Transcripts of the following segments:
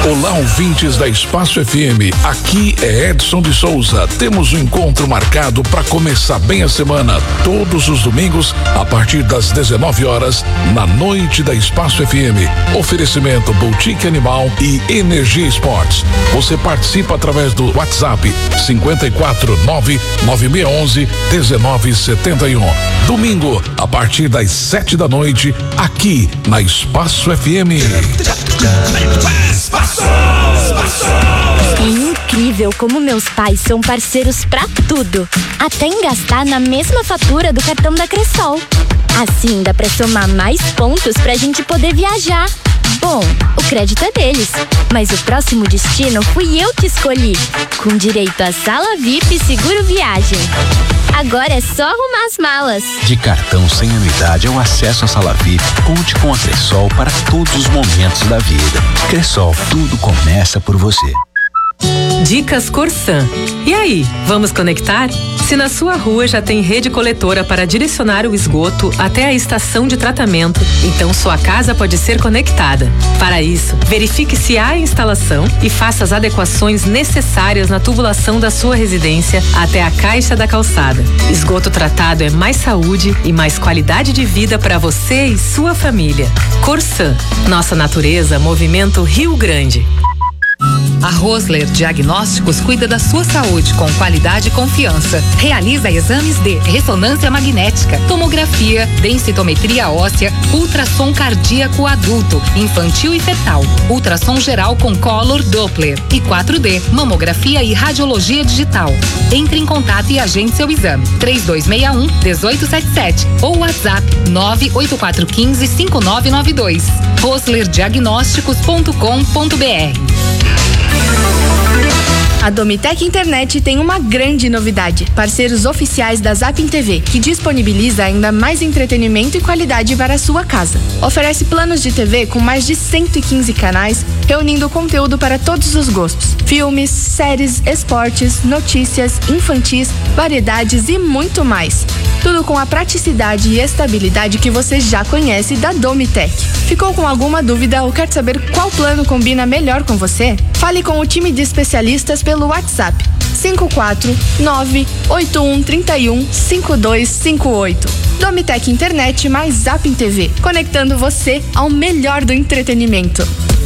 Olá, ouvintes da Espaço FM. Aqui é Edson de Souza. Temos um encontro marcado para começar bem a semana, todos os domingos, a partir das 19 horas, na noite da Espaço FM. Oferecimento Boutique Animal e Energia Esportes. Você participa através do WhatsApp 54996111971. Domingo, a partir das 7 da noite, aqui na Espaço FM. É incrível como meus pais são parceiros pra tudo, até em gastar na mesma fatura do cartão da Cressol. Assim dá pra somar mais pontos pra gente poder viajar. Bom, o crédito é deles, mas o próximo destino fui eu que escolhi, com direito a sala VIP e seguro viagem. Agora é só arrumar as malas. De cartão sem anuidade ao acesso à sala VIP, conte com a Cressol para todos os momentos da vida. Cressol, tudo começa por você. Dicas Corsan. E aí, vamos conectar? Se na sua rua já tem rede coletora para direcionar o esgoto até a estação de tratamento, então sua casa pode ser conectada. Para isso, verifique se há instalação e faça as adequações necessárias na tubulação da sua residência até a caixa da calçada. Esgoto tratado é mais saúde e mais qualidade de vida para você e sua família. Corsan. Nossa natureza, movimento Rio Grande. A Rosler Diagnósticos cuida da sua saúde com qualidade e confiança. Realiza exames de ressonância magnética, tomografia, densitometria óssea, ultrassom cardíaco adulto, infantil e fetal, ultrassom geral com Color Doppler e 4D, mamografia e radiologia digital. Entre em contato e agende seu exame. 3261-1877 ou WhatsApp 98415-5992. roslerdiagnósticos.com.br. A Domitec Internet tem uma grande novidade. Parceiros oficiais da Zapin TV, que disponibiliza ainda mais entretenimento e qualidade para a sua casa. Oferece planos de TV com mais de 115 canais, reunindo conteúdo para todos os gostos. Filmes, séries, esportes, notícias, infantis, variedades e muito mais. Tudo com a praticidade e estabilidade que você já conhece da Domitec. Ficou com alguma dúvida ou quer saber qual plano combina melhor com você? Fale com o time de especialistas pelo WhatsApp 54981315258. Domitec Internet mais Zapin TV, conectando você ao melhor do entretenimento.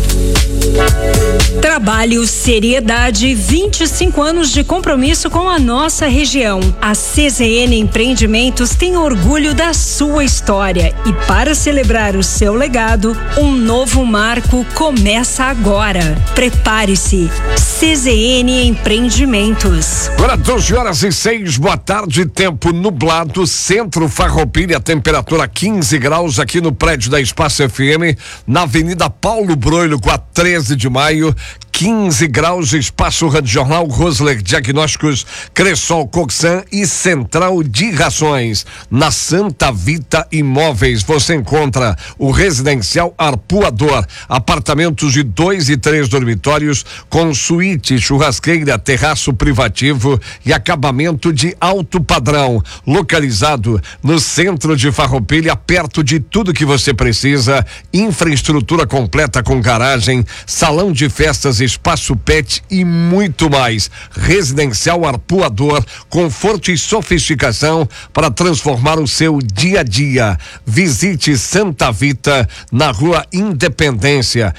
Trabalho, seriedade, 25 anos de compromisso com a nossa região. A CZN Empreendimentos tem orgulho da sua história e para celebrar o seu legado, um novo marco começa agora. Prepare-se. CZN Empreendimentos. Agora 12h06, boa tarde, tempo nublado, centro Farroupilha, temperatura 15 graus aqui no prédio da Espaço FM, na Avenida Paulo Broilo, com a 13 de maio, 15 graus, Espaço Radiojornal, Rosler Diagnósticos, Cressol, Coxan e Central de Rações. Na Santa Vita Imóveis você encontra o residencial Arpoador, apartamentos de 2 e 3 dormitórios com suíte, churrasqueira, terraço privativo e acabamento de alto padrão, localizado no centro de Farroupilha, perto de tudo que você precisa, infraestrutura completa com garagem, salão de festas, espaço pet e muito mais. Residencial Arpoador, conforto e sofisticação para transformar o seu dia a dia. Visite Santa Vita na Rua Independência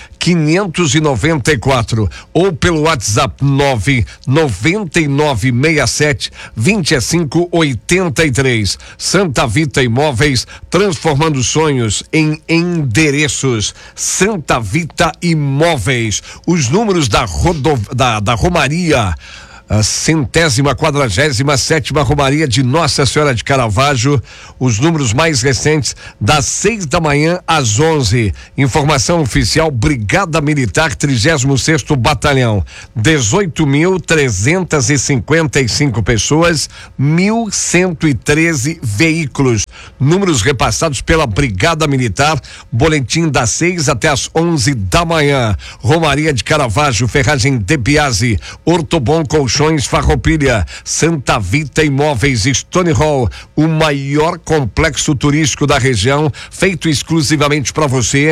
594 ou pelo WhatsApp 99967-2583. Santa Vita Imóveis, transformando sonhos em endereços. Santa Vita Imóveis. Os números da Romaria, a 147ª Romaria de Nossa Senhora de Caravaggio, os números mais recentes das 6 da manhã às 11. Informação oficial, Brigada Militar 36º Batalhão, 18.355 pessoas, 1.113 veículos. Números repassados pela Brigada Militar, boletim das 6 até as 11 da manhã. Romaria de Caravaggio, Ferragem de Biase, Ortobon Colchões Farroupilha, Santa Vita Imóveis, Stone Hall, o maior complexo turístico da região, feito exclusivamente para você.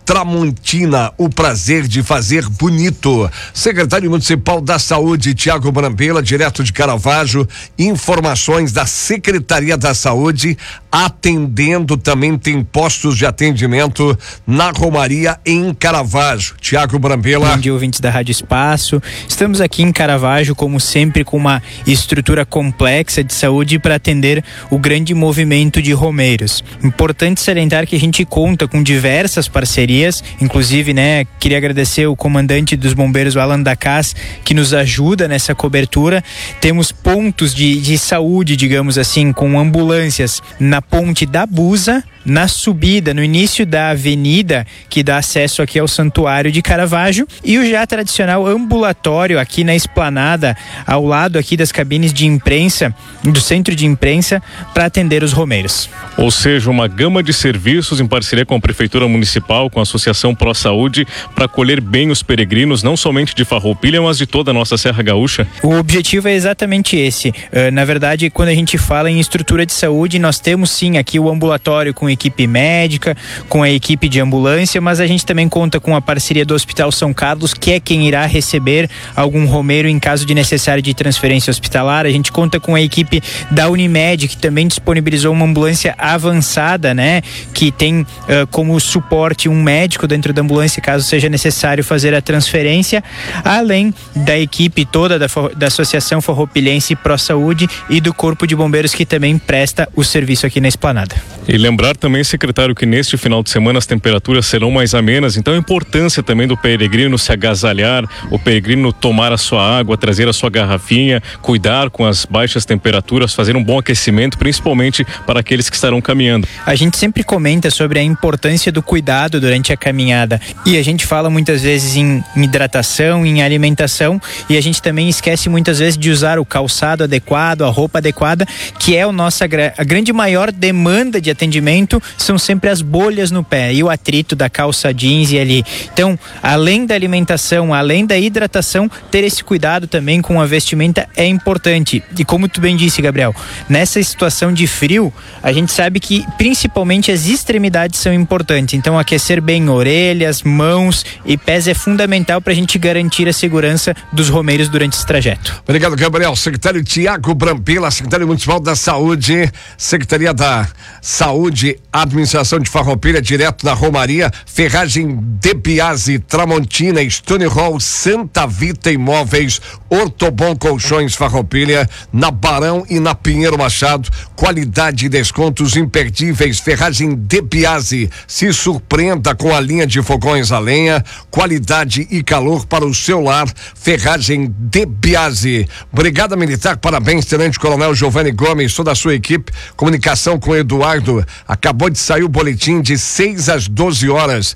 Tramontina, o prazer de fazer bonito. Secretário Municipal da Saúde, Tiago Brambila, direto de Caravaggio. Informações da Secretaria da Saúde, atendendo também, tem postos de atendimento na Romaria em Caravaggio. Tiago Brambila. Bom dia, ouvintes da Rádio Espaço. Estamos aqui em Caravaggio, como sempre, com uma estrutura complexa de saúde para atender o grande movimento de romeiros. Importante salientar que a gente conta com diversas parcerias, inclusive, queria agradecer o comandante dos bombeiros, o Alan Dacaz, que nos ajuda nessa cobertura. Temos pontos de saúde, digamos assim, com ambulâncias na ponte da Busa, na subida, no início da avenida que dá acesso aqui ao Santuário de Caravaggio, e o já tradicional ambulatório aqui na esplanada, ao lado aqui das cabines de imprensa, do centro de imprensa, para atender os romeiros. Ou seja, uma gama de serviços em parceria com a Prefeitura Municipal, com a Associação Pró Saúde, para acolher bem os peregrinos, não somente de Farroupilha, mas de toda a nossa Serra Gaúcha. O objetivo é exatamente esse. Na verdade, quando a gente fala em estrutura de saúde, nós temos sim aqui o ambulatório com equipe médica, com a equipe de ambulância, mas a gente também conta com a parceria do Hospital São Carlos, que é quem irá receber algum romeiro em caso de necessidade de transferência hospitalar. A gente conta com a equipe da Unimed, que também disponibilizou uma ambulância avançada, que tem como suporte um médico dentro da ambulância, caso seja necessário fazer a transferência, além da equipe toda da Associação Farroupilhense Pró Saúde e do Corpo de Bombeiros, que também presta o serviço aqui na esplanada. E lembrar também, secretário, que neste final de semana as temperaturas serão mais amenas, então a importância também do peregrino se agasalhar, o peregrino tomar a sua água, trazer a sua garrafinha, cuidar com as baixas temperaturas, fazer um bom aquecimento, principalmente para aqueles que estarão caminhando. A gente sempre comenta sobre a importância do cuidado durante a caminhada, e a gente fala muitas vezes em hidratação, em alimentação, e a gente também esquece muitas vezes de usar o calçado adequado, a roupa adequada, que é a grande maior demanda de atendimento, são sempre as bolhas no pé e o atrito da calça jeans e ali. Então, além da alimentação, além da hidratação, ter esse cuidado também com a vestimenta é importante. E como tu bem disse, Gabriel, nessa situação de frio, a gente sabe que principalmente as extremidades são importantes. Então, aquecer bem orelhas, mãos e pés é fundamental para a gente garantir a segurança dos romeiros durante esse trajeto. Obrigado, Gabriel. Secretário Tiago Brambila, secretário municipal da Saúde, Secretaria da Saúde, Administração de Farroupilha, direto da Romaria, Ferragem De Biasi, Tramontina, Stone Hall, Santa Vita Imóveis, Ortobon Colchões Farroupilha, na Barão e na Pinheiro Machado, qualidade e descontos imperdíveis. Ferragem De Biasi, se surpreenda com a linha de fogões a lenha, qualidade e calor para o seu lar. Ferragem De Biasi. Brigada Militar, parabéns, Tenente Coronel Giovanni Gomes, toda a sua equipe, comunicação com Eduardo. Acabou de sair o boletim de 6 às 12 horas,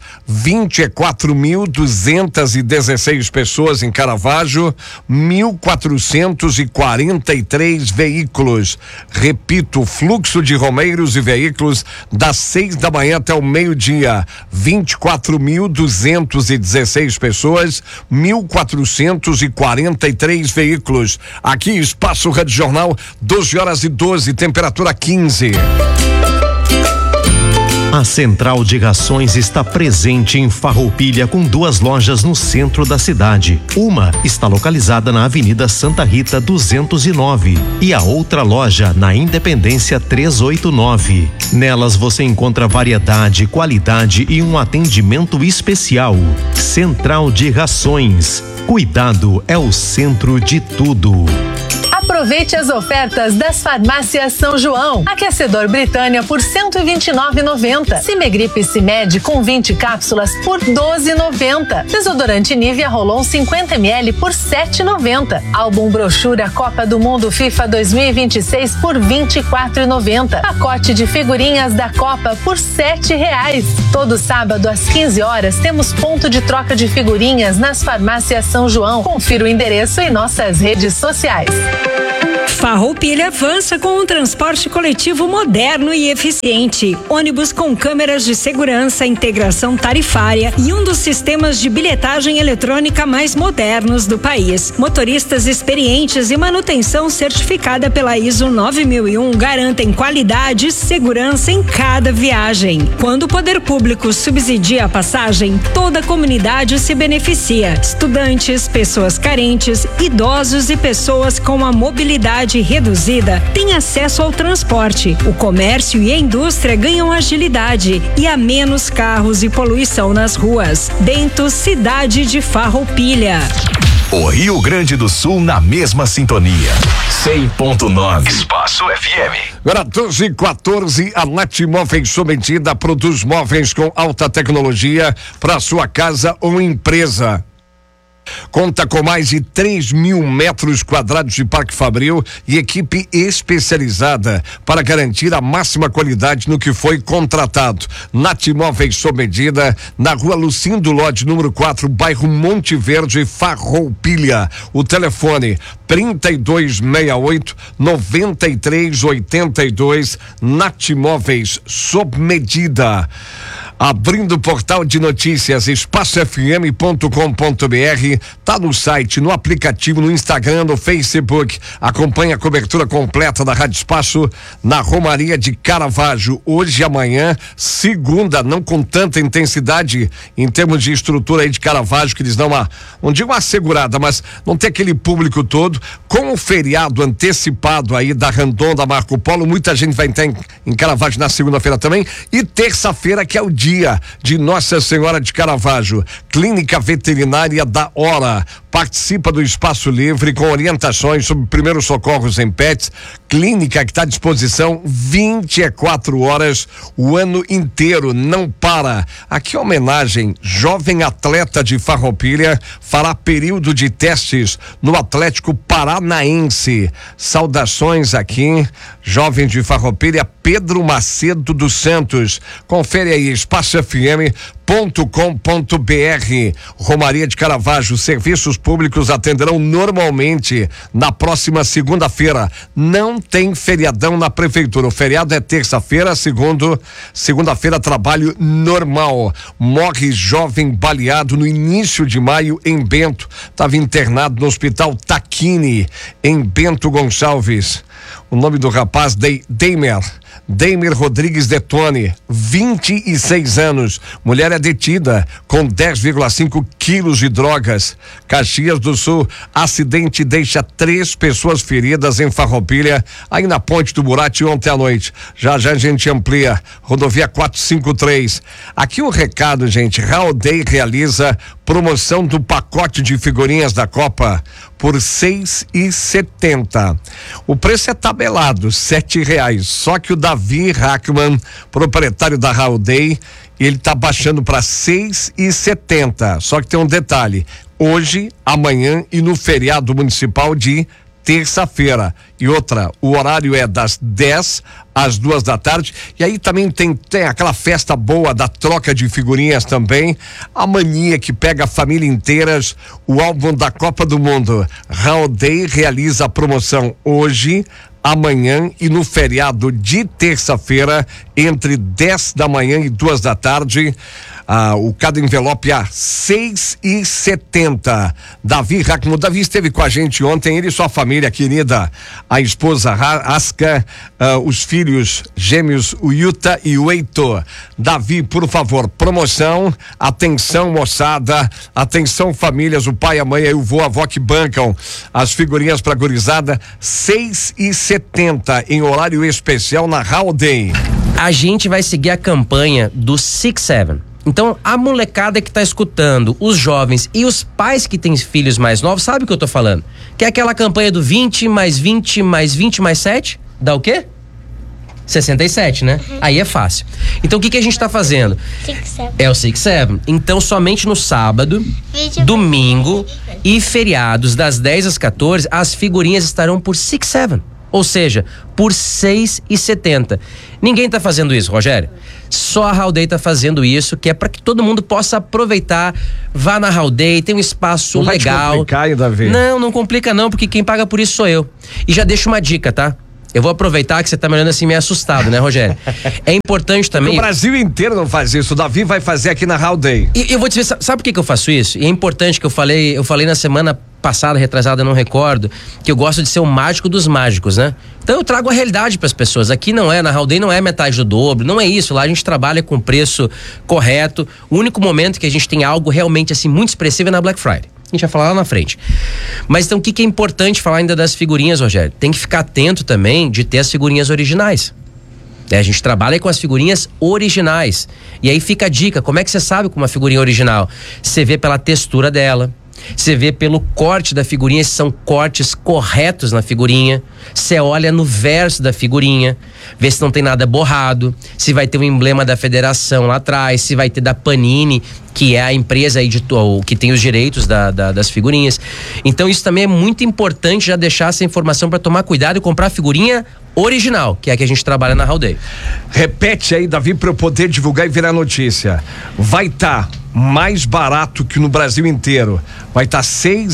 24.216 pessoas em Caravaggio, 1.443 veículos. Repito, fluxo de romeiros e veículos das 6 da manhã até o meio-dia, 24.216 pessoas, 1.443 veículos. Aqui, Espaço Rádio Jornal, 12h12, temperatura 15. A Central de Rações está presente em Farroupilha com 2 lojas no centro da cidade. Uma está localizada na Avenida Santa Rita 209 e a outra loja na Independência 389. Nelas você encontra variedade, qualidade e um atendimento especial. Central de Rações. Cuidado é o centro de tudo. Aproveite as ofertas das farmácias São João. Aquecedor Britânia por R$ 129,90. Cimegrip Cimed com 20 cápsulas por R$ 12,90. Desodorante Nivea Rolon 50 ml por R$ 7,90. Álbum brochura Copa do Mundo FIFA 2026 por R$ 24,90. Pacote de figurinhas da Copa por R$ 7,00. Todo sábado às 15 horas temos ponto de troca de figurinhas nas farmácias São João. Confira o endereço em nossas redes sociais. Farroupilha avança com um transporte coletivo moderno e eficiente. Ônibus com câmeras de segurança, integração tarifária e um dos sistemas de bilhetagem eletrônica mais modernos do país. Motoristas experientes e manutenção certificada pela ISO 9001 garantem qualidade e segurança em cada viagem. Quando o poder público subsidia a passagem, toda a comunidade se beneficia. Estudantes, pessoas carentes, idosos e pessoas com a mobilidade reduzida têm acesso ao transporte. O comércio e a indústria ganham agilidade e há menos carros e poluição nas ruas. Bento, cidade de Farroupilha. O Rio Grande do Sul na mesma sintonia. 100.9 Espaço FM. Agora 12h14, a Nath Móveis sob medida produz móveis com alta tecnologia para sua casa ou empresa. Conta com mais de 3.000 metros quadrados de Parque Fabril e equipe especializada para garantir a máxima qualidade no que foi contratado. Nath Móveis sob medida, na rua Lucindo Lodge, número 4, bairro Monte Verde, Farroupilha. O telefone 3268-9382, Nath Móveis sob medida. Abrindo o portal de notícias espacofm.com.br, tá no site, no aplicativo, no Instagram, no Facebook. Acompanhe a cobertura completa da Rádio Espaço na Romaria de Caravaggio. Hoje e amanhã, segunda, não com tanta intensidade em termos de estrutura aí de Caravaggio, que eles dão não digo uma assegurada, mas não tem aquele público todo. Com o feriado antecipado aí da Randon, da Marco Polo, muita gente vai estar em Caravaggio na segunda-feira também. E terça-feira, que é o dia de Nossa Senhora de Caravaggio. Clínica Veterinária da Hora participa do Espaço Livre com orientações sobre primeiros socorros em pets. Clínica que está à disposição 24 horas o ano inteiro, não para. Aqui homenagem, jovem atleta de Farroupilha fará período de testes no Atlético Paranaense. Saudações aqui, jovem de Farroupilha, Pedro Macedo dos Santos. Confere aí, espacofm.com.br. Romaria de Caravaggio, serviços públicos atenderão normalmente na próxima segunda-feira. Não tem feriadão na prefeitura. O feriado é terça-feira, segunda-feira trabalho normal. Morre jovem baleado no início de maio em Bento. Estava internado no Hospital Taquini, em Bento Gonçalves. O nome do rapaz, Deimer Rodrigues Detone, 26 anos. Mulher é detida com 10,5 quilos de drogas. Caxias do Sul, acidente deixa 3 pessoas feridas em Farroupilha, aí na Ponte do Burati ontem à noite. Já a gente amplia. Rodovia 453. Aqui um recado, gente. Raudei realiza promoção do pacote de figurinhas da Copa por R$6,70. O preço é tabelado, R$7. Só que o Davi Hackman, proprietário da Raudei, ele tá baixando para R$6,70. Só que tem um detalhe: hoje, amanhã e no feriado municipal de terça-feira. E outra, o horário é das 10 às 2 da tarde. E aí também tem aquela festa boa da troca de figurinhas também. A mania que pega a família inteiras, o álbum da Copa do Mundo. Raudei realiza a promoção hoje, amanhã e no feriado de terça-feira, entre 10 da manhã e 2 da tarde. Cada envelope a R$6,70. Davi Hackman, Davi esteve com a gente ontem, ele e sua família querida, a esposa Aska, os filhos gêmeos, o Yuta e o Heitor. Davi, por favor, promoção, atenção moçada, atenção famílias, o pai, a mãe e o vô, a avó que bancam as figurinhas pra gurizada, R$6,70 em horário especial na Raudei. A gente vai seguir a campanha do 6-7. Então, a molecada que tá escutando, os jovens e os pais que têm filhos mais novos, sabe o que eu tô falando? Que é aquela campanha do 20 mais 20 mais 20 mais 7, dá o quê? 67, né? Aí é fácil. Então, o que a gente tá fazendo? 6-7. É o 6-7. Então, somente no sábado, domingo e feriados, das 10 às 14, as figurinhas estarão por 6-7. Ou seja, por R$6,70. Ninguém tá fazendo isso, Rogério. Só a Howday tá fazendo isso, que é para que todo mundo possa aproveitar. Vá na Howday, tem um espaço não legal. Vai te complicar, hein, Davi? Não complica não, porque quem paga por isso sou eu. E já deixo uma dica, tá? Eu vou aproveitar que você tá me olhando assim meio assustado, né, Rogério? É importante também... O Brasil inteiro não faz isso, o Davi vai fazer aqui na Howday. E eu vou te dizer, sabe por que eu faço isso? E é importante que eu falei na semana passada, retrasada, não recordo, que eu gosto de ser o mágico dos mágicos, né? Então eu trago a realidade para as pessoas. Aqui não é, na Howday não é metade do dobro, não é isso. Lá a gente trabalha com preço correto. O único momento que a gente tem algo realmente assim muito expressivo é na Black Friday. A gente vai falar lá na frente. Mas então o que é importante falar ainda das figurinhas, Rogério? Tem que ficar atento também de ter as figurinhas originais. A gente trabalha com as figurinhas originais. E aí fica a dica, como é que você sabe com uma figurinha original? Você vê pela textura dela, você vê pelo corte da figurinha, se são cortes corretos na figurinha. Você olha no verso da figurinha, vê se não tem nada borrado, se vai ter o emblema da federação lá atrás, se vai ter da Panini, que é a empresa que tem os direitos das figurinhas. Então isso também é muito importante, já deixar essa informação para tomar cuidado e comprar a figurinha original, que é a que a gente trabalha na Howday. Repete aí, Davi, para eu poder divulgar e virar notícia. Vai estar mais barato que no Brasil inteiro. Vai estar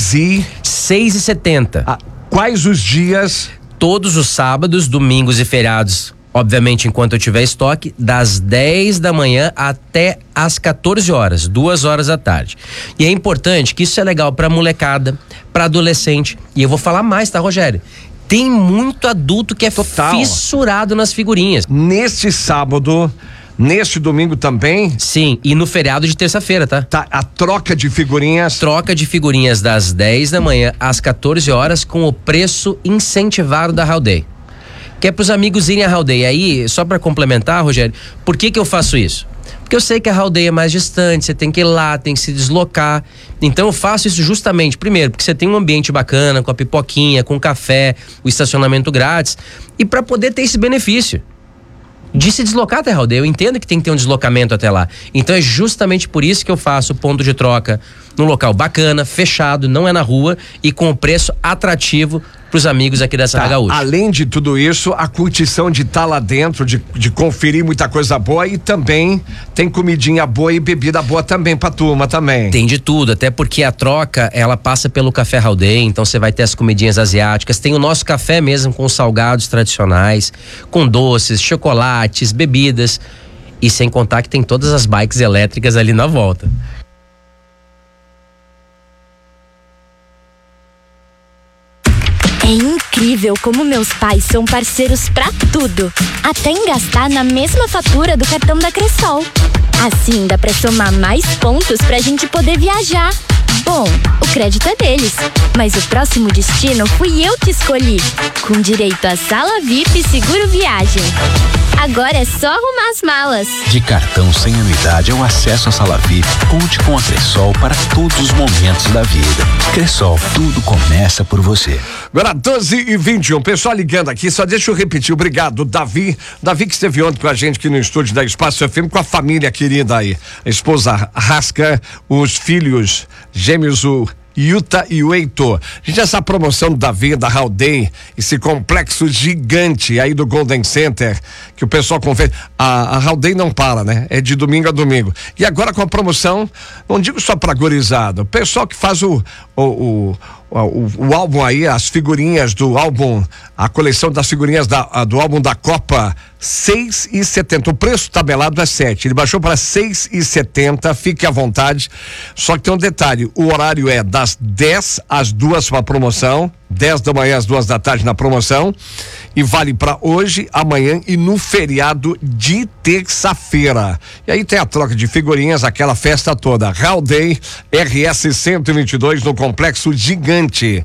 6,70. Quais os dias? Todos os sábados, domingos e feriados. Obviamente, enquanto eu tiver estoque, das 10 da manhã até às 14 horas, 2 horas da tarde. E é importante que isso é legal pra molecada, pra adolescente. E eu vou falar mais, tá, Rogério? Tem muito adulto que é fissurado nas figurinhas. Neste sábado, neste domingo também? Sim, e no feriado de terça-feira, tá? Tá, a troca de figurinhas? Troca de figurinhas das 10 da manhã às 14 horas com o preço incentivado da Howday. Que é pros amigos irem à Howday. Aí, só pra complementar, Rogério, por que eu faço isso? Porque eu sei que a Howday é mais distante, você tem que ir lá, tem que se deslocar. Então eu faço isso justamente, primeiro, porque você tem um ambiente bacana, com a pipoquinha, com o café, o estacionamento grátis, e para poder ter esse benefício de se deslocar até a Howday. Eu entendo que tem que ter um deslocamento até lá. Então é justamente por isso que eu faço o ponto de troca num local bacana, fechado, não é na rua e com o preço atrativo pros amigos aqui da Serra Gaúcha. Além de tudo isso, a curtição de estar lá dentro, de conferir muita coisa boa, e também tem comidinha boa e bebida boa também pra turma também. Tem de tudo, até porque a troca, ela passa pelo Café Howday, então você vai ter as comidinhas asiáticas, tem o nosso café mesmo com os salgados tradicionais, com doces, chocolates, bebidas, e sem contar que tem todas as bikes elétricas ali na volta. É incrível como meus pais são parceiros pra tudo, até em gastar na mesma fatura do cartão da Cressol. Assim dá pra somar mais pontos pra gente poder viajar. Bom, o crédito é deles, mas o próximo destino fui eu que escolhi, com direito a sala VIP e seguro viagem. Agora é só arrumar as malas. De cartão sem anuidade ao acesso à sala VIP, conte com a Cressol para todos os momentos da vida. Cressol, tudo começa por você. Agora 12h21, pessoal ligando aqui, só deixa eu repetir, obrigado, Davi que esteve ontem com a gente aqui no estúdio da Espaço FM, com a família querida aí, a esposa Rasca, os filhos gêmeos, o Yuta e o Heitor. Gente, essa promoção do Davi, da Howday, esse complexo gigante aí do Golden Center, que o pessoal confere, a Howday não para, né? É de domingo a domingo. E agora com a promoção, não digo só pra gurizada, o pessoal que faz o álbum aí, as figurinhas do álbum, a coleção das figurinhas do álbum da Copa, 6,70. O preço tabelado é 7. Ele baixou para 6,70. Fique à vontade. Só que tem um detalhe: o horário é das 10 às 2 para promoção, 10 da manhã às 2 da tarde na promoção, e vale para hoje, amanhã e no feriado de terça-feira. E aí tem a troca de figurinhas, aquela festa toda. Howday RS 122 no complexo gigante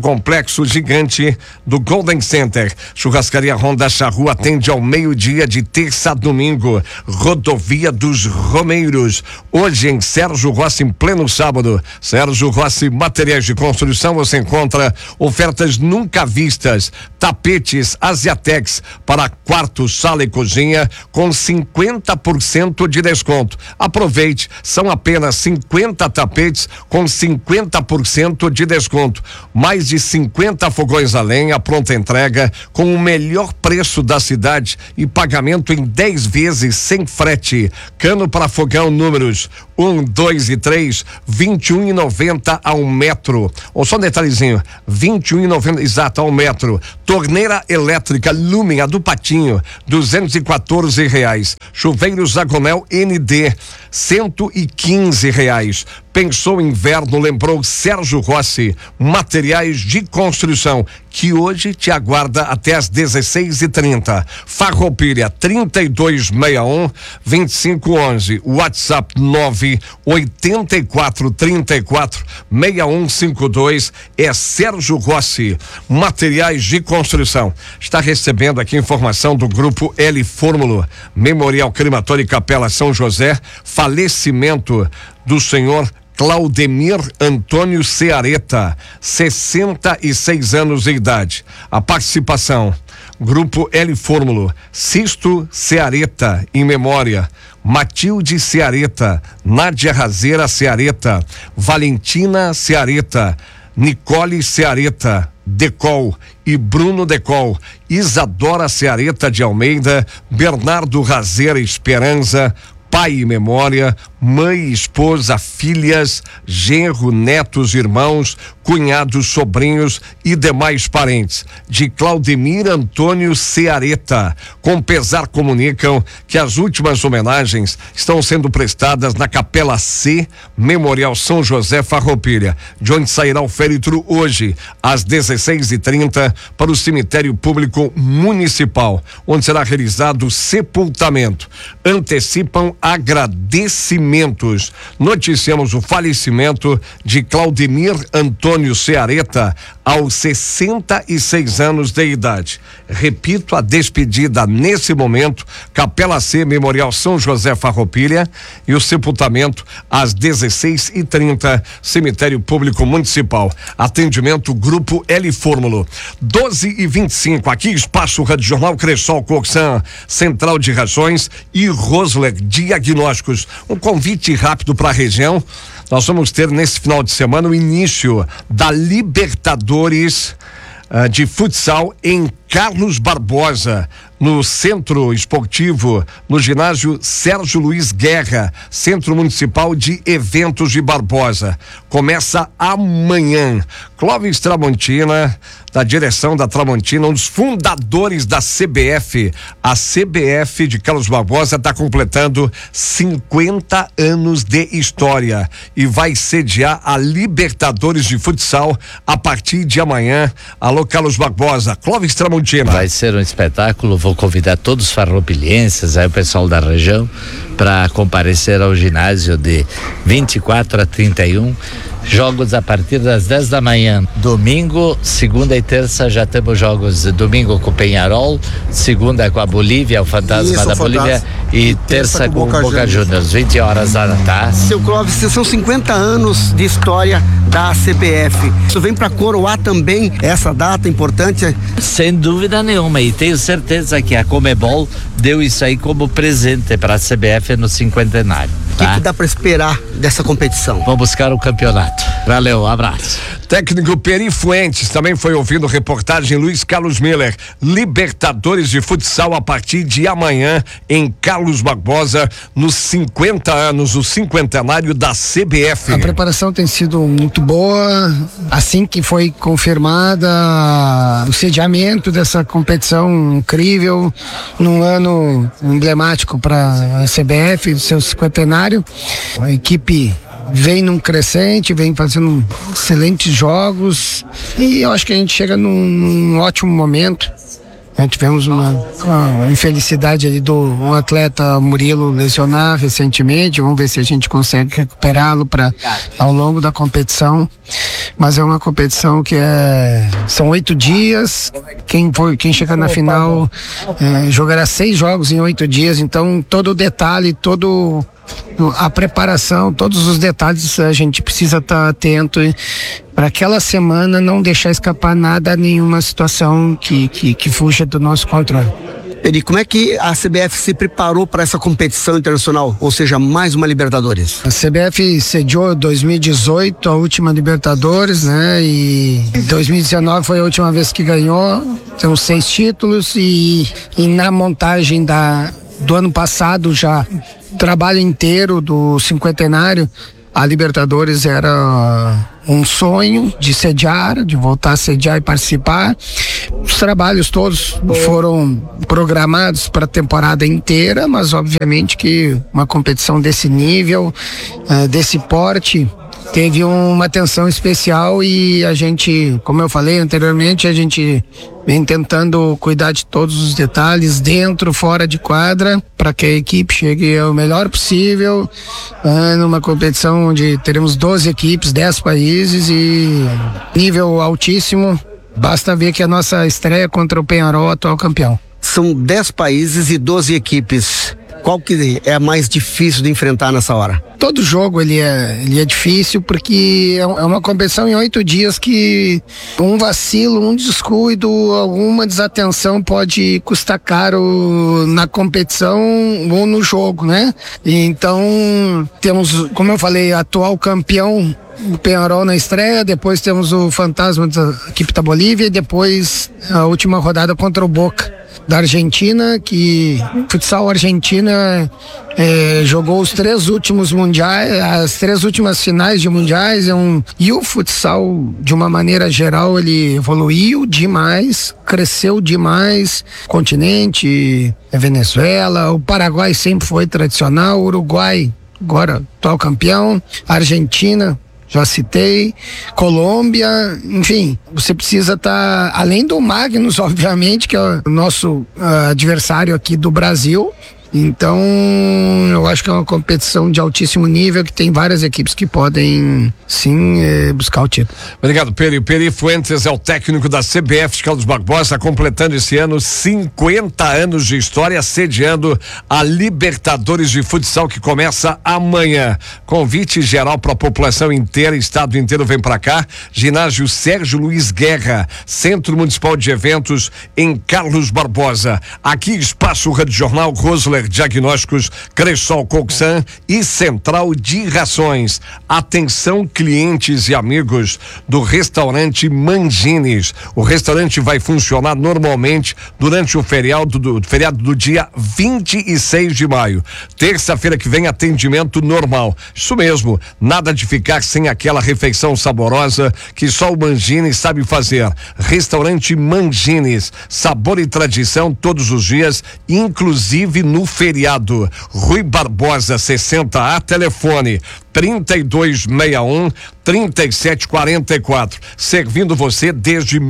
do Golden Center. Churrascaria Honda Charrua atende ao meio-dia de terça a domingo. Rodovia dos Romeiros. Hoje em Sérgio Rossi, em pleno sábado. Sérgio Rossi Materiais de Construção, você encontra o Ofertas nunca vistas. Tapetes Asiatex para quarto, sala e cozinha com 50% de desconto. Aproveite, são apenas 50 tapetes com 50% de desconto. Mais de 50 fogões a lenha, pronta entrega, com o melhor preço da cidade e pagamento em 10 vezes sem frete. Cano para fogão números 1, 2 e 3, 21,90 a 1 metro. Ou só um detalhezinho, 21,90 exato a 1 metro. Torneira elétrica Lumen, a do Patinho, R$214. Chuveiro Zagonel ND, R$115. Pensou inverno, lembrou Sérgio Rossi. Materiais de construção, que hoje te aguarda até às 16h30. Farroupilha 3261-2511. WhatsApp 984346152. É Sérgio Rossi. Materiais de construção. Está recebendo aqui informação do grupo L Fórmula. Memorial Crematório e Capela São José. Falecimento do senhor Claudemir Antônio Ceareta, 66 anos de idade. A participação: Grupo L Fórmula, Sisto Ceareta, em memória, Matilde Ceareta, Nádia Razeira Ceareta, Valentina Ceareta, Nicole Ceareta, Decol e Bruno Decol, Isadora Ceareta de Almeida, Bernardo Razeira Esperança, pai e memória, mãe, esposa, filhas, genro, netos, irmãos, cunhados, sobrinhos e demais parentes de Claudemir Antônio Ceareta. Com pesar comunicam que as últimas homenagens estão sendo prestadas na Capela C, Memorial São José Farroupilha, de onde sairá o féretro hoje às 16h30 para o cemitério público municipal, onde será realizado o sepultamento. Antecipam agradecimentos. Noticiamos o falecimento de Claudemir Antônio Ceareta aos 66 anos de idade. Repito, a despedida nesse momento, Capela C, Memorial São José Farroupilha, e o sepultamento às 16h30, cemitério público municipal. Atendimento Grupo L Fórmula. 12h25, aqui Espaço Rádio Jornal Cressol Coxan, Central de Rações e Rosler Diagnósticos. Um convite rápido para a região. Nós vamos ter nesse final de semana o início da Libertadores de futsal em Carlos Barbosa, no Centro Esportivo, no ginásio Sérgio Luiz Guerra, Centro Municipal de Eventos de Barbosa. Começa amanhã. Clóvis Tramontina, da direção da Tramontina, um dos fundadores da CBF. A CBF de Carlos Barbosa está completando 50 anos de história e vai sediar a Libertadores de futsal a partir de amanhã. Alô, Carlos Barbosa. Clóvis Tramontina. Vai ser um espetáculo. Vou convidar todos os farroupilhenses, aí o pessoal da região, para comparecer ao ginásio de 24 a 31. Jogos a partir das 10 da manhã. Domingo, segunda e terça já temos jogos. Domingo com o Peñarol, segunda com a Bolívia, o Fantasma da Bolívia, e terça com o Boca Juniors, 20 horas tá? Seu Clóvis, são 50 anos de história da CBF. Isso vem para coroar também essa data importante? Sem dúvida nenhuma, e tenho certeza que a Comebol deu isso aí como presente para a CBF no cinquentenário. O que dá para esperar dessa competição? Vamos buscar o campeonato. Valeu, abraço. Técnico Peri Fuentes, também foi ouvindo reportagem Luiz Carlos Miller. Libertadores de futsal a partir de amanhã em Carlos Barbosa, nos 50 anos, o cinquentenário da CBF. A preparação tem sido muito boa, assim que foi confirmada o sediamento dessa competição incrível, num ano emblemático para a CBF, seu cinquentenário. A equipe vem num crescente, vem fazendo excelentes jogos e eu acho que a gente chega num ótimo momento. Tivemos uma infelicidade ali do um atleta Murilo lesionar recentemente. Vamos ver se a gente consegue recuperá-lo ao longo da competição. Mas é uma competição que são 8 dias. Quem chega na final jogará 6 jogos em 8 dias. Então todo o detalhe, todo a preparação, todos os detalhes a gente precisa estar atento para aquela semana não deixar escapar nada, nenhuma situação que fuja do nosso controle. Eri, como é que a CBF se preparou para essa competição internacional, ou seja, mais uma Libertadores? A CBF sediou 2018 a última Libertadores, né? E 2019 foi a última vez que ganhou. Temos 6 títulos e na montagem do ano passado, já trabalho inteiro do cinquentenário, a Libertadores era um sonho de sediar, de voltar a sediar e participar. Os trabalhos todos foram programados para a temporada inteira, mas obviamente que uma competição desse nível, desse porte, teve uma atenção especial e a gente, como eu falei anteriormente, a gente vem tentando cuidar de todos os detalhes dentro, fora de quadra, para que a equipe chegue ao melhor possível, numa competição onde teremos 12 equipes, 10 países e nível altíssimo. Basta ver que a nossa estreia contra o Peñarol, atual campeão. São 10 países e 12 equipes. Qual que é a mais difícil de enfrentar nessa hora? Todo jogo ele é difícil porque é uma competição em 8 dias que um vacilo, um descuido, alguma desatenção pode custar caro na competição ou no jogo, né? Então temos, como eu falei, atual campeão, o Peñarol na estreia, depois temos o fantasma da equipe da Bolívia e depois a última rodada contra o Boca da Argentina, que futsal Argentina jogou os 3 últimos mundiais, as 3 últimas finais de mundiais, e o futsal de uma maneira geral ele evoluiu demais, cresceu demais, continente, Venezuela, o Paraguai sempre foi tradicional, o Uruguai agora atual campeão, Argentina já citei, Colômbia, enfim, você precisa estar, além do Magnus, obviamente, que é o nosso adversário aqui do Brasil. Então, eu acho que é uma competição de altíssimo nível que tem várias equipes que podem, sim, buscar o título. Obrigado, Peri. Peri Fuentes é o técnico da CBF, Carlos Barbosa, completando esse ano 50 anos de história, sediando a Libertadores de Futsal, que começa amanhã. Convite geral para a população inteira, estado inteiro vem para cá. Ginásio Sérgio Luiz Guerra, Centro Municipal de Eventos em Carlos Barbosa. Aqui, Espaço Rádio Jornal, Rosler Diagnósticos, Cressol Coxan e Central de Rações. Atenção, clientes e amigos do restaurante Mangines. O restaurante vai funcionar normalmente durante o feriado do dia 26 de maio. Terça-feira que vem, atendimento normal. Isso mesmo, nada de ficar sem aquela refeição saborosa que só o Mangines sabe fazer. Restaurante Mangines, sabor e tradição todos os dias, inclusive no feriado. Rui Barbosa 60A, telefone 3261-3744, servindo você desde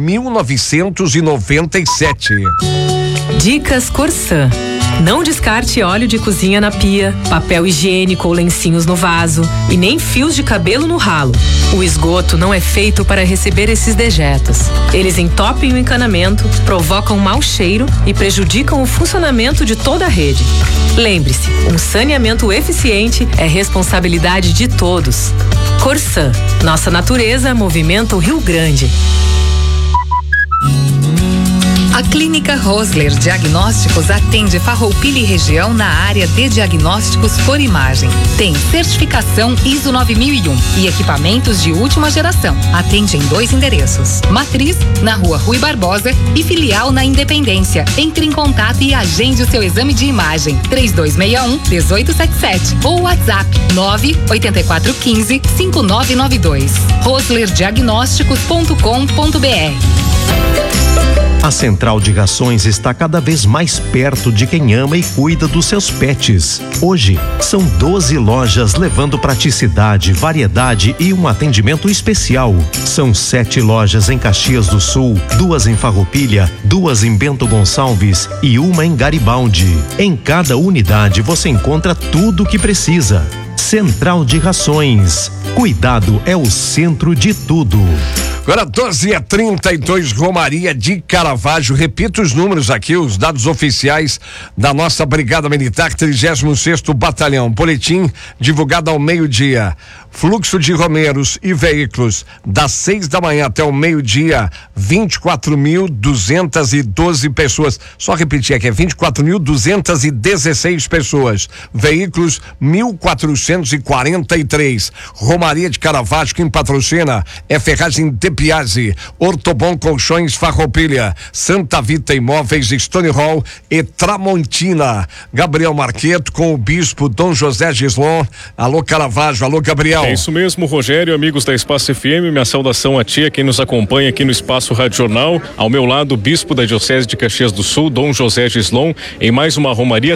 1997. Dicas Corsã. Não descarte óleo de cozinha na pia, papel higiênico ou lencinhos no vaso e nem fios de cabelo no ralo. O esgoto não é feito para receber esses dejetos. Eles entopem o encanamento, provocam mau cheiro e prejudicam o funcionamento de toda a rede. Lembre-se, um saneamento eficiente é responsabilidade de todos. Corsã, nossa natureza movimenta o Rio Grande. A Clínica Rosler Diagnósticos atende Farroupilha e região na área de diagnósticos por imagem. Tem certificação ISO 9001 e equipamentos de última geração. Atende em 2 endereços. Matriz, na Rua Rui Barbosa e filial na Independência. Entre em contato e agende o seu exame de imagem. 3261-1877 ou WhatsApp 98415-5992. roslerdiagnósticos.com.br. A Central de Rações está cada vez mais perto de quem ama e cuida dos seus pets. Hoje, são 12 lojas levando praticidade, variedade e um atendimento especial. São 7 lojas em Caxias do Sul, 2 em Farroupilha, 2 em Bento Gonçalves e 1 em Garibaldi. Em cada unidade você encontra tudo o que precisa. Central de Rações. Cuidado é o centro de tudo. Agora 12h32, Romaria de Caravaggio. Repito os números aqui, os dados oficiais da nossa Brigada Militar, 36º Batalhão. Boletim divulgado ao meio-dia. Fluxo de romeiros e veículos das 6 da manhã até o meio-dia, 24.212 pessoas. Só repetir aqui, é 24.216 pessoas. Veículos 1.443. Romaria de Caravaggio, quem patrocina é Ferragem de Piazzi, Ortobon Colchões Farroupilha, Santa Vita Imóveis, Stone Hall e Tramontina. Gabriel Marqueto com o bispo Dom José Gislon. Alô Caravaggio, alô Gabriel. É isso mesmo, Rogério, amigos da Espaço FM, minha saudação a ti, a quem nos acompanha aqui no Espaço Rádio Jornal. Ao meu lado, o bispo da Diocese de Caxias do Sul, Dom José Gislon, em mais uma romaria,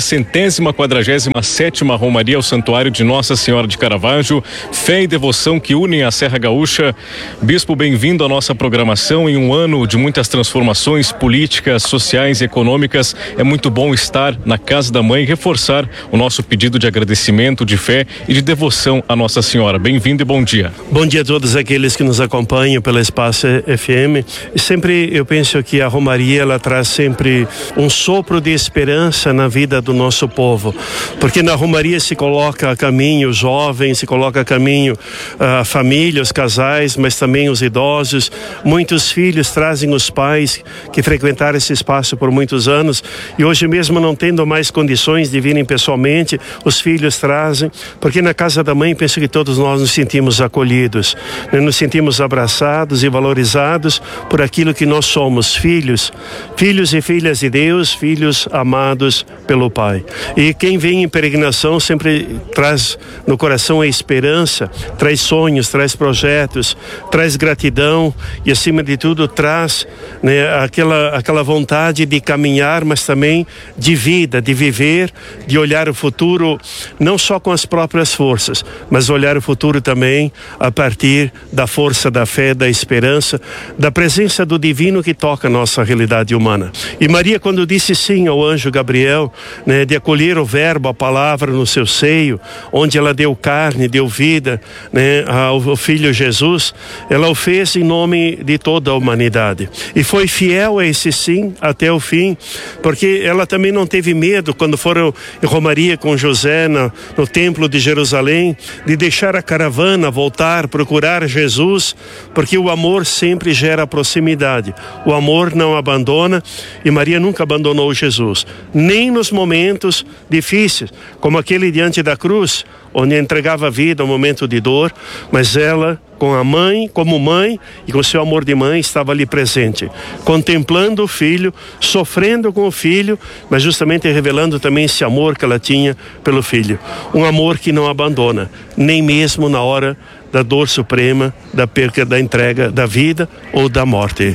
147ª romaria ao Santuário de Nossa Senhora de Caravaggio. Fé e devoção que unem a Serra Gaúcha. Bispo, bem-vindo à nossa programação em um ano de muitas transformações políticas, sociais e econômicas. É muito bom estar na Casa da Mãe e reforçar o nosso pedido de agradecimento, de fé e de devoção à Nossa Senhora. Bem-vindo e bom dia. Bom dia a todos aqueles que nos acompanham pela Espaço FM. Sempre eu penso que a romaria ela traz sempre um sopro de esperança na vida do nosso povo, porque na romaria se coloca a caminho os jovens, se coloca a caminho a família, os casais, mas também os idosos. Muitos filhos trazem os pais que frequentaram esse espaço por muitos anos e hoje mesmo não tendo mais condições de virem pessoalmente, os filhos trazem, porque na Casa da Mãe penso que todos nós nos sentimos acolhidos, né? Nos sentimos abraçados e valorizados por aquilo que nós somos, filhos e filhas de Deus, filhos amados pelo Pai. E quem vem em peregrinação sempre traz no coração a esperança, traz sonhos, traz projetos, traz gratidão e acima de tudo traz, né, aquela vontade de caminhar, mas também de vida, de viver, de olhar o futuro não só com as próprias forças, mas olhar o futuro também a partir da força da fé, da esperança, da presença do divino que toca a nossa realidade humana. E Maria, quando disse sim ao anjo Gabriel, né, de acolher o verbo, a palavra no seu seio, onde ela deu carne, deu vida, né, ao filho Jesus, ela o fez em nome de toda a humanidade. E foi fiel a esse sim até o fim, porque ela também não teve medo quando foram em romaria com José no templo de Jerusalém, de deixar a caravana, voltar, procurar Jesus, porque o amor sempre gera proximidade. O amor não abandona e Maria nunca abandonou Jesus, nem nos momentos difíceis, como aquele diante da cruz, onde entregava a vida ao momento de dor, mas ela, com a mãe, como mãe e com seu amor de mãe, estava ali presente, contemplando o filho, sofrendo com o filho, mas justamente revelando também esse amor que ela tinha pelo filho. Um amor que não abandona, nem mesmo na hora da dor suprema, da perca, da entrega da vida ou da morte.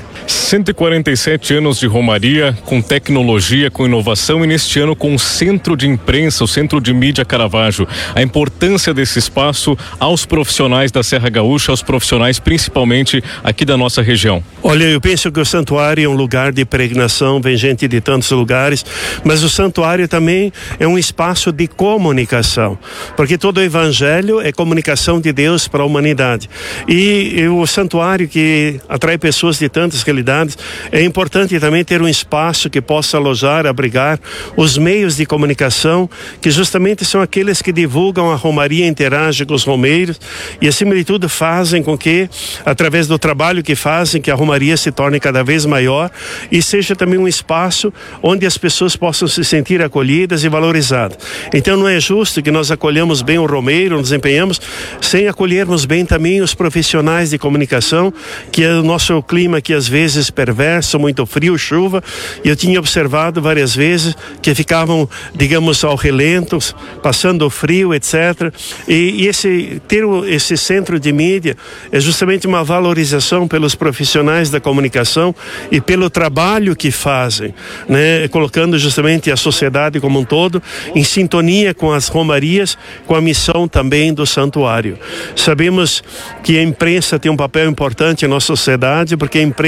147 anos de romaria, com tecnologia, com inovação e neste ano com o Centro de Imprensa, o Centro de Mídia Caravaggio. A importância desse espaço aos profissionais da Serra Gaúcha, aos profissionais principalmente aqui da nossa região. Olha, eu penso que o santuário é um lugar de peregrinação, vem gente de tantos lugares, mas o santuário também é um espaço de comunicação, porque todo o evangelho é comunicação de Deus para a humanidade. E o santuário que atrai pessoas de tantas realidades, é importante também ter um espaço que possa alojar, abrigar os meios de comunicação, que justamente são aqueles que divulgam a romaria, interagem com os romeiros e acima de tudo fazem com que, através do trabalho que fazem, que a romaria se torne cada vez maior e seja também um espaço onde as pessoas possam se sentir acolhidas e valorizadas. Então não é justo que nós acolhamos bem o romeiro, nos empenhamos, sem acolhermos bem também os profissionais de comunicação, que é o nosso clima que às vezes perverso, muito frio, chuva, e eu tinha observado várias vezes que ficavam, digamos, ao relento, passando frio, etc. E ter esse centro de mídia é justamente uma valorização pelos profissionais da comunicação e pelo trabalho que fazem, né? Colocando justamente a sociedade como um todo em sintonia com as romarias, com a missão também do santuário. Sabemos que a imprensa tem um papel importante na nossa sociedade, porque a imprensa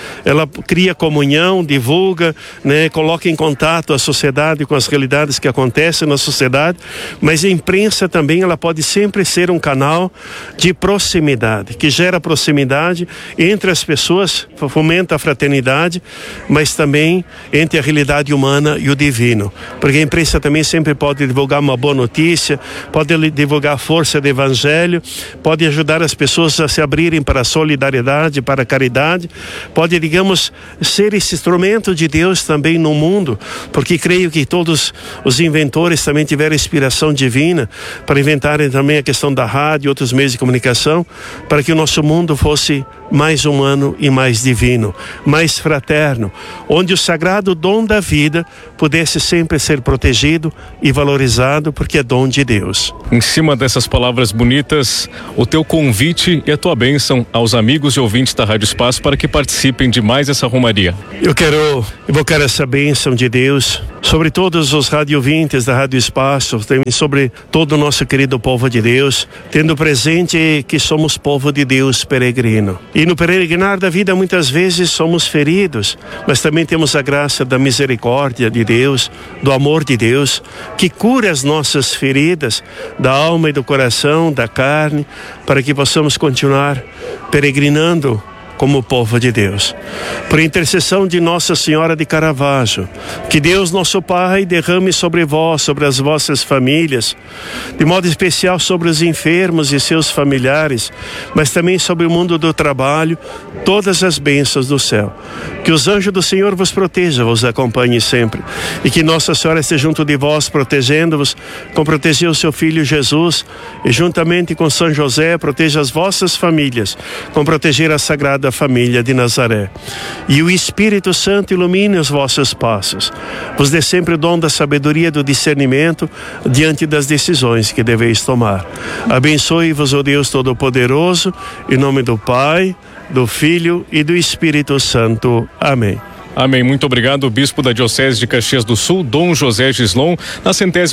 ela cria comunhão, divulga, né, coloca em contato a sociedade com as realidades que acontecem na sociedade, mas a imprensa também ela pode sempre ser um canal de proximidade, que gera proximidade entre as pessoas, fomenta a fraternidade, mas também entre a realidade humana e o divino, porque a imprensa também sempre pode divulgar uma boa notícia, pode divulgar a força do evangelho, pode ajudar as pessoas a se abrirem para a solidariedade, para a caridade, pode, digamos, ser esse instrumento de Deus também no mundo, porque creio que todos os inventores também tiveram inspiração divina para inventarem também a questão da rádio e outros meios de comunicação, para que o nosso mundo fosse mais humano e mais divino, mais fraterno, onde o sagrado dom da vida pudesse sempre ser protegido e valorizado, porque é dom de Deus. Em cima dessas palavras bonitas, o teu convite e a tua bênção aos amigos e ouvintes da Rádio Espaço para que participem de mais essa romaria. Eu quero invocar essa bênção de Deus sobre todos os radiovintes da Rádio Espaço, sobre todo o nosso querido povo de Deus, tendo presente que somos povo de Deus peregrino. E no peregrinar da vida muitas vezes somos feridos, mas também temos a graça da misericórdia de Deus, do amor de Deus, que cura as nossas feridas da alma e do coração, da carne, para que possamos continuar peregrinando como povo de Deus. Por intercessão de Nossa Senhora de Caravaggio, que Deus nosso Pai derrame sobre vós, sobre as vossas famílias, de modo especial sobre os enfermos e seus familiares, mas também sobre o mundo do trabalho, todas as bênçãos do céu. Que os anjos do Senhor vos protejam, vos acompanhem sempre, e que Nossa Senhora esteja junto de vós, protegendo-vos, como protegeu o seu Filho Jesus, e juntamente com São José, proteja as vossas famílias, como proteger a Sagrada Família de Nazaré. E o Espírito Santo ilumine os vossos passos, vos dê sempre o dom da sabedoria e do discernimento diante das decisões que deveis tomar. Abençoe-vos, ó Deus Todo-Poderoso, em nome do Pai, do Filho e do Espírito Santo. Amém. Amém. Muito obrigado, Bispo da Diocese de Caxias do Sul, Dom José Gislon, na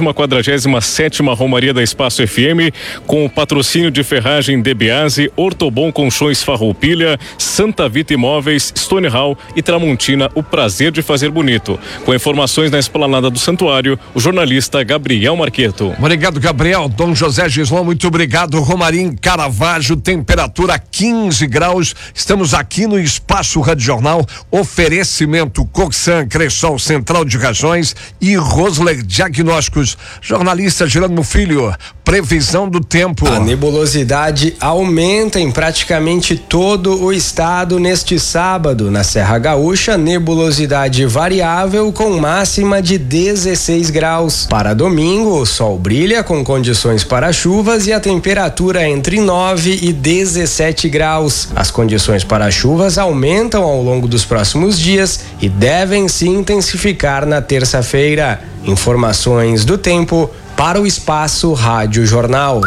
147ª Romaria da Espaço FM, com o patrocínio de Ferragem De Biase, Ortobon Colchões Farroupilha, Santa Vita Imóveis, Stone Hall e Tramontina, o prazer de fazer bonito. Com informações na esplanada do Santuário, o jornalista Gabriel Marqueto. Obrigado, Gabriel. Dom José Gislon, muito obrigado. Romaria em Caravaggio, temperatura 15 graus. Estamos aqui no Espaço Rádio Jornal, oferecimento Coxan, Cressol, Central de Rajões e Rosler Diagnósticos. Jornalista Jerônimo Filho, previsão do tempo. A nebulosidade aumenta em praticamente todo o estado neste sábado. Na Serra Gaúcha, nebulosidade variável com máxima de 16 graus. Para domingo, o sol brilha com condições para chuvas e a temperatura entre 9 e 17 graus. As condições para chuvas aumentam ao longo dos próximos dias e devem se intensificar na terça-feira. Informações do tempo para o Espaço Rádio Jornal.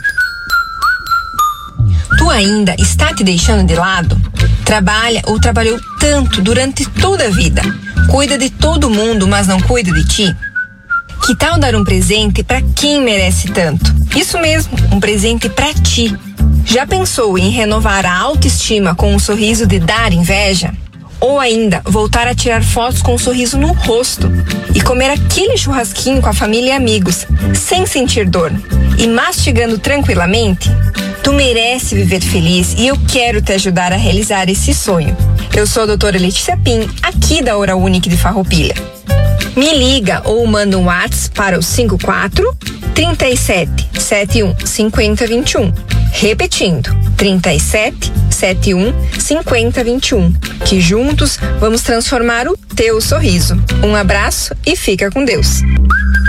Tu ainda está te deixando de lado? Trabalha ou trabalhou tanto durante toda a vida? Cuida de todo mundo, mas não cuida de ti? Que tal dar um presente para quem merece tanto? Isso mesmo, um presente para ti. Já pensou em renovar a autoestima com um sorriso de dar inveja? Ou ainda, voltar a tirar fotos com um sorriso no rosto e comer aquele churrasquinho com a família e amigos, sem sentir dor e mastigando tranquilamente? Tu merece viver feliz e eu quero te ajudar a realizar esse sonho. Eu sou a doutora Letícia Pim, aqui da Oral Unique de Farroupilha. Me liga ou manda um WhatsApp para o 54 37 71 50 21. Repetindo, 37 71 50 21. Que juntos vamos transformar o teu sorriso. Um abraço e fica com Deus.